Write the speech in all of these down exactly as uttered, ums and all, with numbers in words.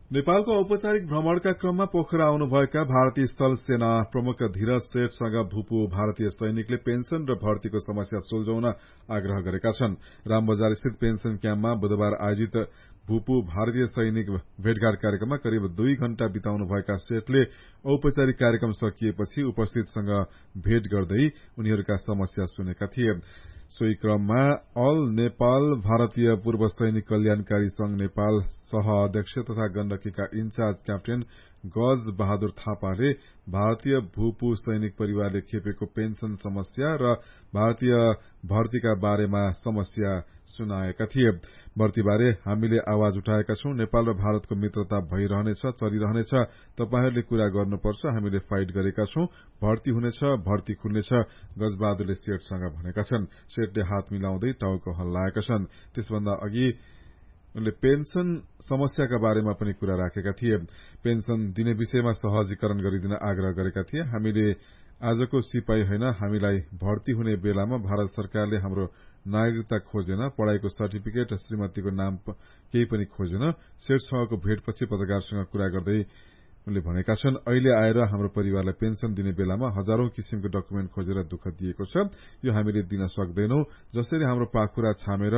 नेपालको औपचारिक भ्रमणका क्रममा पोखरा आउनुभएका भारतीय स्थल सेना प्रमुख धीरज सेठसँग भूपू भारतीय सैनिकले पेन्सन र भर्तीको समस्या सुल्झाउन आग्रह गरेका छन्। रामबजार स्थित पेन्सन क्याम्पमा बुधबार आयोजित भूपू भारतीय सैनिक भेटघाट कार्यक्रममा करिब दुई घण्टा बिताउनुभएका सेठले औपचारिक कार्यक्रम सकिएपछि उपस्थितसँग भेट गर्दै उनीहरूका समस्या सुनेका थिए। सोही क्रममा अल नेपाल भारतीय पूर्व सैनिक कल्याणकारी संघ नेपाल सह अध्यक्ष तथा गण्डकीका इन्चार्ज क्याप्टेन गज बहादुर थापाले भारतीय भूपू सैनिक परिवारले खेपेको पेन्सन समस्या र भारतीय भर्तीका बारेमा समस्या सुनाएका थिए। भर्तीबारे हामीले आवाज उठाएका छौं। नेपाल र भारतको मित्रता भइरहनेछ, चलिरहनेछ। तपाईहरूले कुरा गर्नुपर्छ। हामीले फाइट गरेका छौं। भर्ती हुनेछ, भर्ती खुल्नेछ, गजबहादुरले सेठसँग भनेका छन्। सेठले हात मिलाउँदै टाउको हल्लाएका छन्। त्यसभन्दा अघि उनले पेन्सन समस्याका बारेमा पनि कुरा राखेका थिए। पेन्सन दिने विषयमा सहजीकरण गरिदिन आग्रह गरेका थिए। हामीले आजको सिपाही होइन, हामीलाई भर्ती हुने बेलामा भारत सरकारले हाम्रो नागरिकता खोजेन, पढ़ाईको सर्टिफिकेट, श्रीमतीको नाम केही पनि खोजेन। सेठसँगको भेटपछि पत्रकारसँग कुरा गर्दै उनले भनेका छन्, अहिले आएर हाम्रो परिवारलाई पेन्सन दिने बेलामा हजारौं किसिमको डकुमेन्ट खोजेर दुःख दिएको छ। यो हामीले दिन सक्दैनौं। जसरी हाम्रो पाखुरा छामेर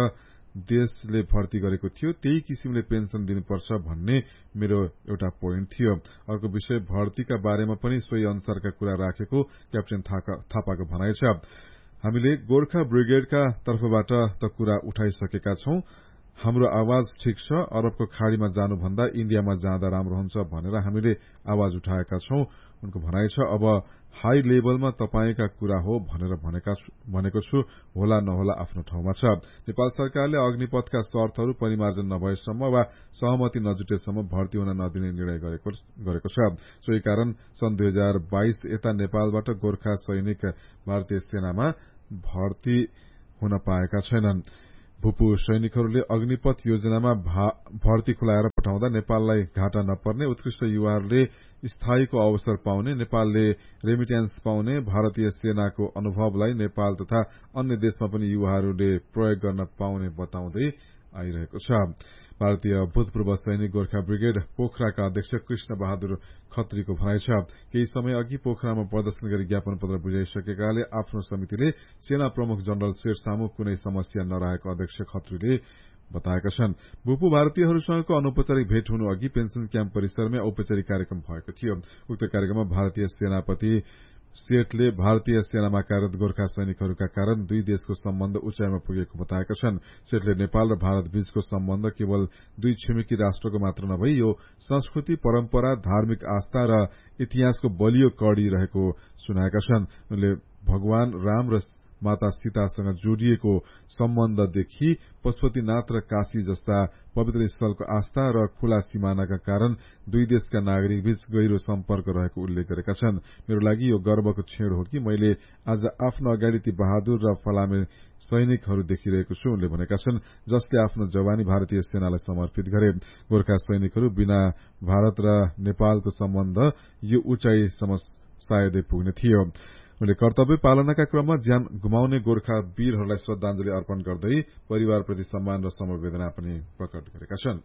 देशले भर्ती गरेको थियो त्यही किसिमले पेन्सन दिनुपर्छ भन्ने मेरो एउटा पोइन्ट थियो। अर्को विषय भर्तीका बारेमा पनि सोही अनुसारका कुरा राखेको क्याप्टेन थापाको भनाइ छ। हामीले गोर्खा ब्रिगेडका तर्फबाट त कुरा उठाइसकेका छौं। हाम्रो आवाज ठिक छ, अरबको खाड़ीमा जानुभन्दा इन्डियामा जाँदा राम्रो हुन्छ भनेर हामीले आवाज उठाएका छौं। उनको भनाइ छ, अब हाई लेभलमा तपाईका कुरा हो भनेर भनेको छु, होला नहोला आफ्नो ठाउँमा छ। नेपाल सरकारले अग्निपथका शर्तहरू परिमार्जन नभएसम्म वा सहमति नजुटेसम्म भर्ती हुन नदिने निर्णय गरेको छ। सोही कारण सन् दुई हजार बाइस यता नेपालबाट गोर्खा सैनिक भारतीय सेनामा भर्ती हुन पाएका छैनन्। भूपू सैनिकहरूले अग्निपथ योजनामा भर्ती खुलाएर पठाउँदा नेपाललाई घाटा नपर्ने, उत्कृष्ट युवाहरूले स्थायीको अवसर पाउने, नेपालले रेमिट्यान्स पाउने, भारतीय सेनाको अनुभवलाई नेपाल तथा अन्य देशमा पनि युवाहरूले प्रयोग गर्न पाउने बताउँदै आइरहेको छ। भारतीय भूतपूर्व सैनिक गोर्खा ब्रिगेड पोखराका अध्यक्ष कृष्ण बहादुर खत्रीको भनाइ छ, केही समय अघि पोखरामा प्रदर्शन गरी ज्ञापन पत्र बुझाइसकेकाले आफ्नो समितिले सेना प्रमुख जनरल शेर सामु कुनै समस्या नरहेको अध्यक्ष खत्रीले बताएका छन्। भूपू भारतीयहरूसँगको अनौपचारिक भेट हुनु अघि पेन्सन क्याम्प परिसरमै औपचारिक कार्यक्रम भएको थियो। उक्त कार्यक्रममा भारतीय सेनापति सेठले भारतीय सेनामा कार्यरत गोर्खा सैनिकहरूका कारण दुई देशको सम्बन्ध उचाइमा पुगेको बताएका छन्। सेठले नेपाल र भारत बीचको सम्बन्ध केवल दुई छिमेकी राष्ट्रको मात्र नभई यो संस्कृति, परम्परा, धार्मिक आस्था र इतिहासको बलियो कडी रहेको सुनाएका छन्। उनले भगवान राम र माता सीतासँग जोडिएको सम्बन्धदेखि पशुपतिनाथ र काशी जस्ता पवित्र स्थलको आस्था र खुला सिमानाका कारण दुई देशका नागरिक बीच गहिरो सम्पर्क रहेको उल्लेख गरेका छन्। मेरो लागि यो गर्वको क्षण हो कि मैले आज आफ्नो अगाडि ती बहादुर र फलामे सैनिकहरू देखिरहेको छु, उनले भनेका छन्, जसले आफ्नो जवानी भारतीय सेनालाई समर्पित गरे। गोर्खा सैनिकहरू बिना भारत र नेपालको सम्बन्ध यो उचाइसम्म सायदै पुग्ने थियो। उनले कर्तव्य पालनाका क्रममा ज्यान गुमाउने गोर्खा वीरहरूलाई श्रद्धाञ्जली अर्पण गर्दै परिवारप्रति सम्मान र समवेदना पनि प्रकट गरेका छन्।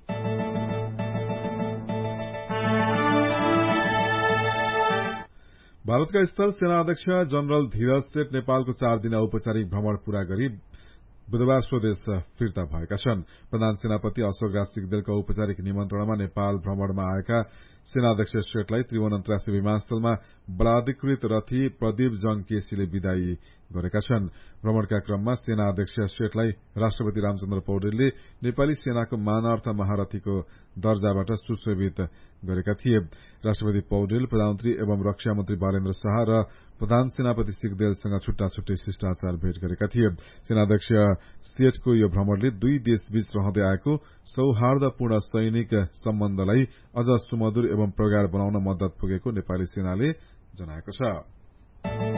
भारतका स्थल सेना अध्यक्ष जनरल धीरज सेठ नेपालको चार दिन औपचारिक भ्रमण पूरा गरी बुधबार स्वदेश फिर्ता भएका छन्। प्रधान सेनापति अशोक राज सिग्देलका औपचारिक निमन्त्रणामा नेपाल भ्रमणमा आएका सेनाध्यक्ष सेठलाई त्रिभुवन अन्तर्राष्ट्रिय विमानस्थलमा बलाधिकृत रथी प्रदीप जङ केसीले विदाई गरेका छन्। भ्रमणका क्रममा सेना अध्यक्ष सेठलाई राष्ट्रपति रामचन्द्र पौडेलले नेपाली सेनाको मानार्थ महारथीको दर्जाबाट सुशोभित गरेका थिए। राष्ट्रपति पौडेल, प्रधानमन्त्री एवं रक्षा मन्त्री बालेन्द्र शाह र प्रधान सेनापति सिग्देलसँग छुट्टा छुट्टै शिष्टाचार भेट गरेका थिए। सेनाध्यक्ष सेठको यो भ्रमणले दुई देशबीच रहँदै आएको सौहार्दपूर्ण सैनिक सम्बन्धलाई अझ सुमधुर एवं प्रगाढ़ बनाउन मद्दत पुगेको नेपाली सेनाले जनाएको छ।